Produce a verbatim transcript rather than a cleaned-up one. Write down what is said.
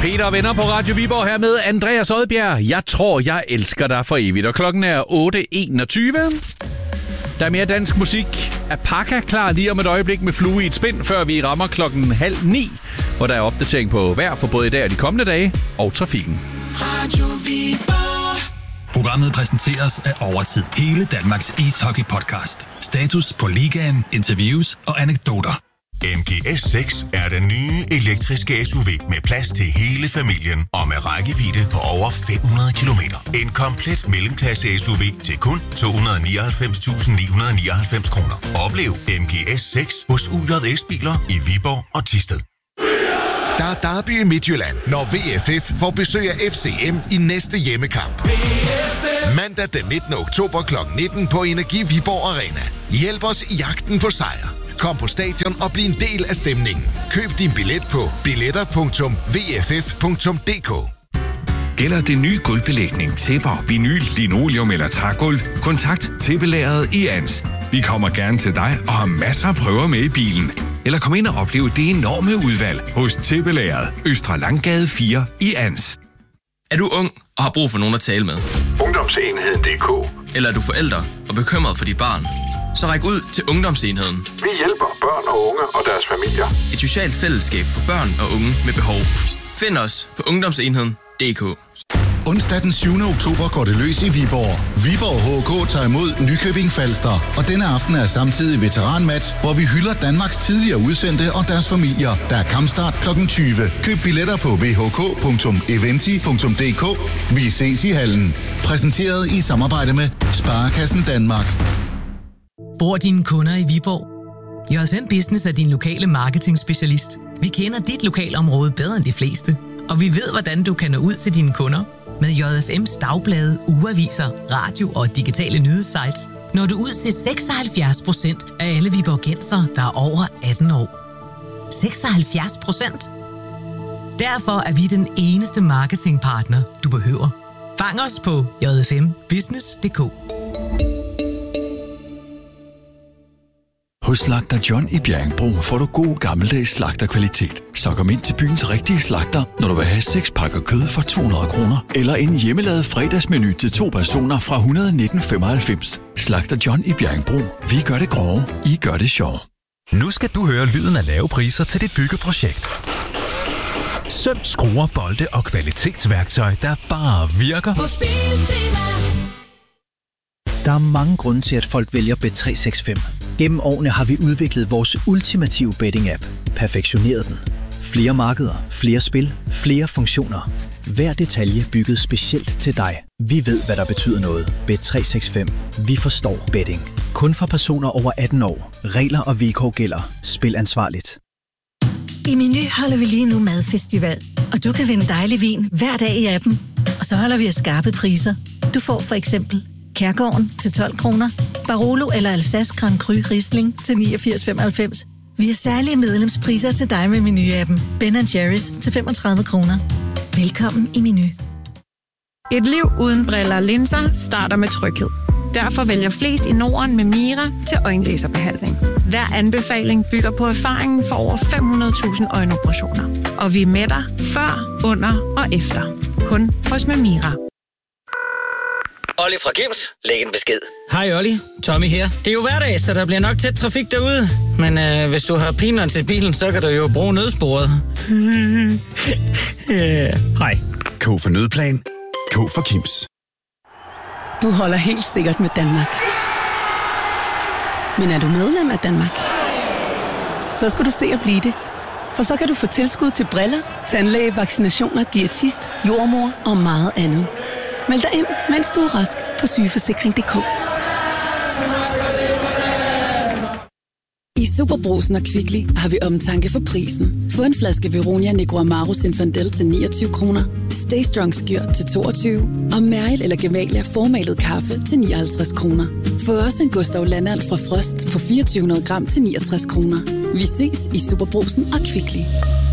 Peter og venner på Radio Viborg her med Andreas Odbjerg. Jeg tror, jeg elsker dig for evigt. Og klokken er otte enogtyve. Der er mere dansk musik. Apaka klar lige om et øjeblik med Flue i et spind, før vi rammer klokken halv ni, hvor der er opdatering på vejr for både i dag og de kommende dage, og trafikken. Radio Viborg. Programmet præsenteres af Overtid. Hele Danmarks ishockey-podcast. Status på ligaen, interviews og anekdoter. M G S seks er den nye elektriske S U V med plads til hele familien og med rækkevidde på over fem hundrede kilometer. En komplet mellemklasse S U V til kun to hundrede nioghalvfems tusind ni hundrede nioghalvfems kroner. Oplev M G S seks hos U J S-biler i Viborg og Thisted. Der er derby i Midtjylland, når V F F får besøg af F C M i næste hjemmekamp. Mandag den nittende oktober klokken nitten på Energi Viborg Arena. Hjælp os i jagten på sejr. Kom på stadion og bliv en del af stemningen. Køb din billet på billetter punktum v f f punktum d k. Gælder det nye gulvbelægning, tæpper, vinyl, linoleum eller trægulv? Kontakt Tæppelageret i Ans. Vi kommer gerne til dig og har masser af prøver med i bilen. Eller kom ind og opleve det enorme udvalg hos Tæppelageret, Østre Langgade fire i Ans. Er du ung og har brug for nogen at tale med? Ungdomsenheden punktum d k. Eller er du forælder og bekymret for dit barn? Så ræk ud til Ungdomsenheden. Vi hjælper børn og unge og deres familier. Et socialt fællesskab for børn og unge med behov. Find os på ungdomsenheden punktum d k. Onsdag den syvende oktober går det løs i Viborg. Viborg H K tager imod Nykøbing Falster, og denne aften er samtidig veteranmatch, hvor vi hylder Danmarks tidligere udsendte og deres familier. Der er kampstart klokken tyve. Køb billetter på v h k punktum eventi punktum d k. Vi ses i hallen. Præsenteret i samarbejde med Sparekassen Danmark. Bor dine kunder i Viborg? J fem Business er din lokale marketing-specialist. Vi kender dit lokalområde bedre end de fleste, og vi ved, hvordan du kan nå ud til dine kunder. Med J F M's dagblade, ugeaviser, radio og digitale nyhedssites når du ud til seksoghalvfjerds procent af alle viborgensere, der er over atten år. seksoghalvfjerds procent? Derfor er vi den eneste marketingpartner, du behøver. Fang os på j f m business punktum d k. Hos Slagter John i Bjerringbro får du god gammeldags slagterkvalitet. Så kom ind til byens rigtige slagter, når du vil have seks pakker kød for to hundrede kroner. Eller en hjemmelavet fredagsmenu til to personer fra et hundrede og nitten komma femoghalvfems. Slagter John i Bjerringbro. Vi gør det grove, I gør det sjov. Nu skal du høre lyden af lave priser til dit byggeprojekt. Søm, skruer, bolde og kvalitetsværktøj, der bare virker. Hos Biltema. Der er mange grunde til, at folk vælger Bet tre seks fem. Gennem årene har vi udviklet vores ultimative betting-app. Perfektioneret den. Flere markeder, flere spil, flere funktioner. Hver detalje bygget specielt til dig. Vi ved, hvad der betyder noget. Bet tre seks fem. Vi forstår betting. Kun for personer over atten år. Regler og vilkår gælder. Spil ansvarligt. I Meny holder vi lige nu madfestival. Og du kan vinde dejlig vin hver dag i appen. Og så holder vi af skarpe priser. Du får for eksempel Kærgården til tolv kroner, Barolo eller Alsace Grand Cru Riesling til niogfirs femoghalvfems. Vi har særlige medlemspriser til dig med Meny-appen. Ben and Jerry's til femogtredive kroner. Velkommen i Meny. Et liv uden briller og linser starter med tryghed. Derfor vælger flest i Norden med Mira til øjenlaserbehandling. Hver anbefaling bygger på erfaringen for over fem hundrede tusind øjenoperationer. Og vi er med dig før, under og efter. Kun hos Mira. Olli fra Kims, læg en besked. Hej Olli, Tommy her. Det er jo hverdag, så der bliver nok tæt trafik derude. Men øh, hvis du har pineren til bilen, så kan du jo bruge nødsporet. yeah. Hej. K for nødplan. K for Kims. Du holder helt sikkert med Danmark. Men er du medlem af Danmark? Så skal du se at blive det. For så kan du få tilskud til briller, tandlæge, vaccinationer, diætist, jordmor og meget andet. Meld dig ind, mens du er rask på sygeforsikring punktum d k. I Superbrugsen og Kvickly har vi omtanke for prisen. Få en flaske Veronia Negro Amaro Zinfandel til niogtyve kroner, Stay Strong Skyr til toogtyve og Mæril eller Gevalia formalet kaffe til nioghalvtreds kroner. Få også en Gustav Landert fra Frost på fireogtyve hundrede gram til niogtres kroner. Vi ses i Superbrugsen og Kvickly.